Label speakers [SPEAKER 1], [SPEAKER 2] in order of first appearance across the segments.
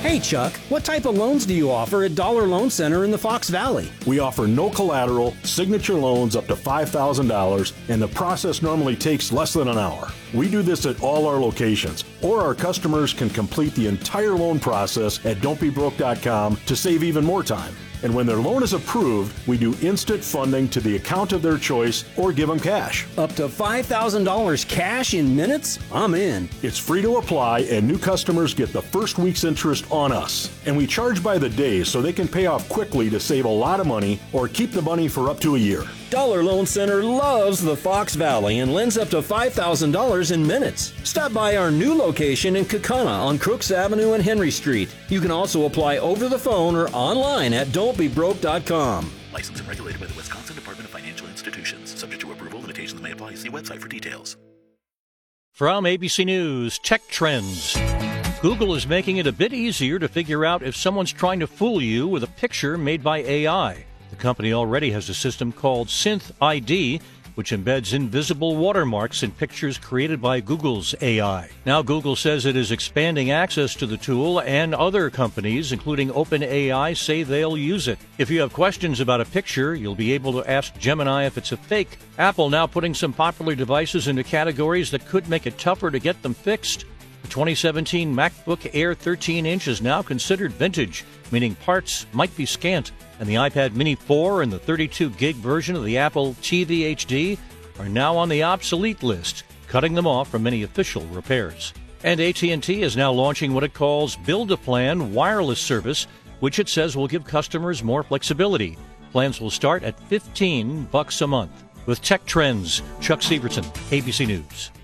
[SPEAKER 1] Hey Chuck, what type of loans do you offer at Dollar Loan Center in the Fox Valley?
[SPEAKER 2] We offer no collateral, signature loans up to $5,000, and the process normally takes less than an hour. We do this at all our locations, or our customers can complete the entire loan process at don'tbebroke.com to save even more time. And when their loan is approved, we do instant funding to the account of their choice or give them cash.
[SPEAKER 1] Up to $5,000 cash in minutes? I'm in.
[SPEAKER 2] It's free to apply, and new customers get the first week's interest on us. And we charge by the day so they can pay off quickly to save a lot of money or keep the money for up to a year.
[SPEAKER 1] Dollar Loan Center loves the Fox Valley and lends up to $5,000 in minutes. Stop by our new location in Kaukauna on Crooks Avenue and Henry Street. You can also apply over the phone or online at don'tbebroke.com.
[SPEAKER 3] Licensed and regulated by the Wisconsin Department of Financial Institutions. Subject to approval, limitations may apply. See website for details.
[SPEAKER 4] From ABC News, Tech Trends. Google is making it a bit easier to figure out if someone's trying to fool you with a picture made by AI. The company already has a system called Synth ID, which embeds invisible watermarks in pictures created by Google's AI. Now Google says it is expanding access to the tool, and other companies, including OpenAI, say they'll use it. If you have questions about a picture, you'll be able to ask Gemini if it's a fake. Apple now putting some popular devices into categories that could make it tougher to get them fixed. The 2017 MacBook Air 13-inch is now considered vintage, meaning parts might be scant. And the iPad Mini 4 and the 32-gig version of the Apple TV HD are now on the obsolete list, cutting them off from any official repairs. And AT&T is now launching what it calls Build-A-Plan wireless service, which it says will give customers more flexibility. Plans will start at $15 a month. With Tech Trends, Chuck Severson, ABC News.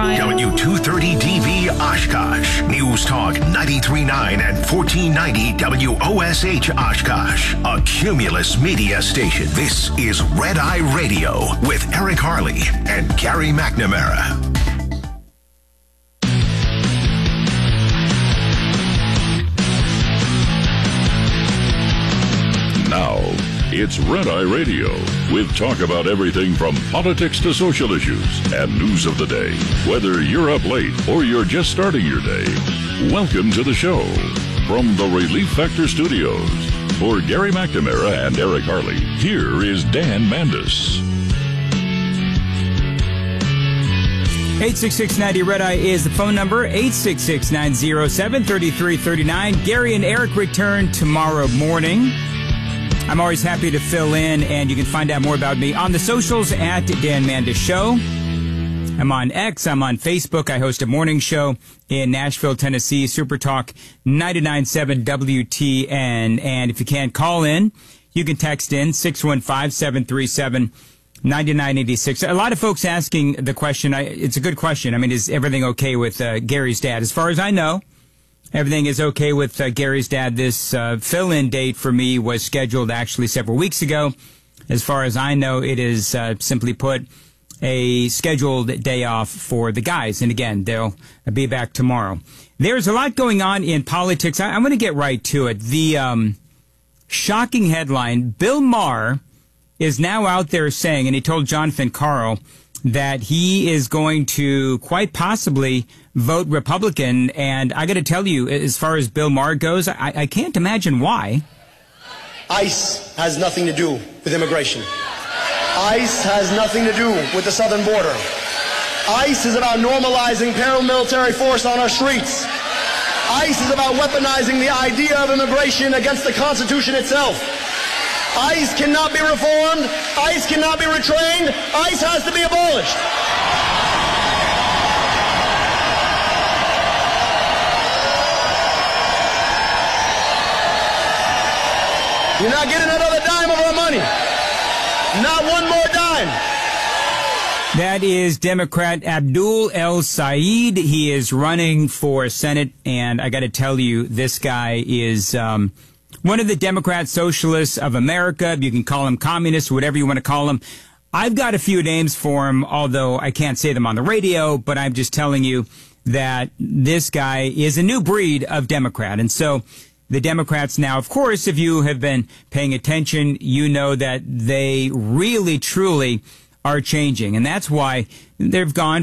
[SPEAKER 5] W230DB Oshkosh, News Talk 93.9 and 1490 WOSH Oshkosh, a Cumulus media station. This is Red Eye Radio with Eric Harley and Gary McNamara.
[SPEAKER 6] Now, it's Red Eye Radio, with talk about everything from politics to social issues and news of the day. Whether you're up late or you're just starting your day, welcome to the show. From the Relief Factor Studios, for Gary McNamara and Eric Harley, here is Dan Mandis.
[SPEAKER 7] 866-90 Red Eye is the phone number, 866-907-3339. Gary and Eric return tomorrow morning. I'm always happy to fill in, and you can find out more about me on the socials at Dan Mandis Show. I'm on X. I'm on Facebook. I host a morning show in Nashville, Tennessee, Super Talk 99.7 WTN. And if you can't call in, you can text in 615-737-9986. A lot of folks asking the question. It's a good question. I mean, is everything okay with Gary's dad? As far as I know, everything is okay with Gary's dad. This fill-in date for me was scheduled actually several weeks ago. As far as I know, it is simply put a scheduled day off for the guys. And again, they'll be back tomorrow. There's a lot going on in politics. I'm going to get right to it. The shocking headline, Bill Maher is now out there saying, and he told John Fincarl, that he is going to quite possibly vote Republican. And I got to tell you, as far as Bill Maher goes, I can't imagine why.
[SPEAKER 8] ICE has nothing to do with immigration. ICE has nothing to do with the southern border. ICE is about normalizing paramilitary force on our streets. ICE is about weaponizing the idea of immigration against the Constitution itself. ICE cannot be reformed. ICE cannot be retrained. ICE has to be abolished. You're not getting another dime of our money. Not one more dime.
[SPEAKER 7] That is Democrat Abdul El Sayed. He is running for Senate, and I got to tell you, this guy is one of the Democrat Socialists of America. You can call him communist, whatever you want to call him. I've got a few names for him, although I can't say them on the radio, but I'm just telling you that this guy is a new breed of Democrat. And so the Democrats now, of course, if you have been paying attention, you know that they really, truly are changing. And that's why they've gone